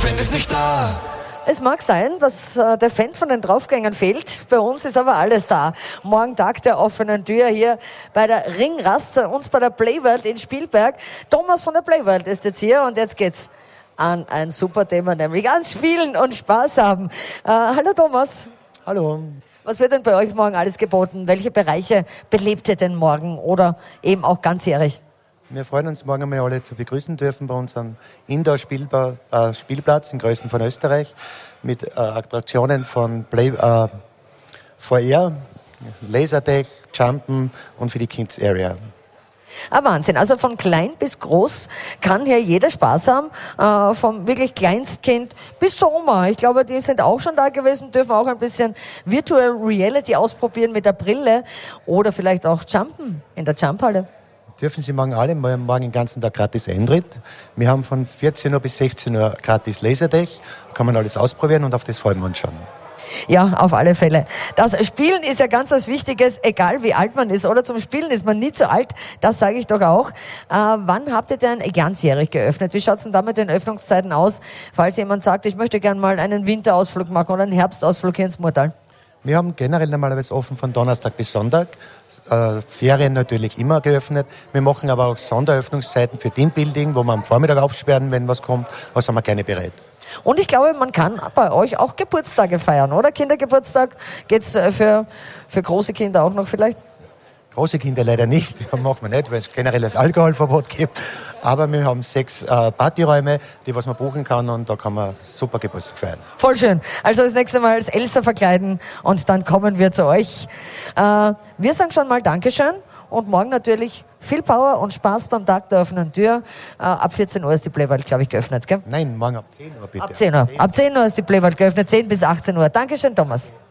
Fan ist nicht da. Es mag sein, dass der Fan von den Draufgängern fehlt. Bei uns ist aber alles da. Morgen Tag der offenen Tür hier bei der Ringrast, uns bei der Playworld in Spielberg. Thomas von der Playworld ist jetzt hier und jetzt geht's an ein super Thema, nämlich ans Spielen und Spaß haben. Hallo Thomas. Hallo. Was wird denn bei euch morgen alles geboten? Welche Bereiche belebt ihr denn morgen oder eben auch ganzjährig? Wir freuen uns, morgen einmal alle zu begrüßen dürfen bei unserem Indoor-Spielplatz, im größten von Österreich, mit Attraktionen von VR, Lasertag, Jumpen und für die Kids Area. Wahnsinn, also von klein bis groß kann hier jeder Spaß haben, vom wirklich Kleinstkind bis zur Oma. Ich glaube, die sind auch schon da gewesen, dürfen auch ein bisschen Virtual Reality ausprobieren mit der Brille oder vielleicht auch Jumpen in der Jumphalle. Dürfen Sie morgen alle, morgen den ganzen Tag gratis Eintritt. Wir haben von 14 Uhr bis 16 Uhr gratis Lasertag, kann man alles ausprobieren und auf das freuen wir uns schon. Ja, auf alle Fälle. Das Spielen ist ja ganz was Wichtiges, egal wie alt man ist, oder? Zum Spielen ist man nie zu alt, das sage ich doch auch. Wann habt ihr denn ganzjährig geöffnet? Wie schaut es denn da mit den Öffnungszeiten aus, falls jemand sagt, ich möchte gerne mal einen Winterausflug machen oder einen Herbstausflug hier ins Murtal? Wir haben generell normalerweise offen von Donnerstag bis Sonntag. Ferien natürlich immer geöffnet. Wir machen aber auch Sonderöffnungszeiten für Teambuilding, wo wir am Vormittag aufsperren, wenn was kommt. Da sind wir gerne bereit. Und ich glaube, man kann bei euch auch Geburtstage feiern, oder? Kindergeburtstag, geht's für große Kinder auch noch vielleicht? Große Kinder leider nicht, das machen wir nicht, weil es generell das Alkoholverbot gibt. Aber wir haben 6 Partyräume, die was man buchen kann und da kann man super Geburtstag feiern. Voll schön. Also das nächste Mal als Elsa verkleiden und dann kommen wir zu euch. Wir sagen schon mal Dankeschön und morgen natürlich viel Power und Spaß beim Tag der offenen Tür. Ab 14 Uhr ist die Playworld, glaube ich, geöffnet, gell? Nein, morgen ab 10 Uhr bitte. Ab 10 Uhr. Ab 10 Uhr ist die Playworld geöffnet, 10 bis 18 Uhr. Dankeschön, Thomas.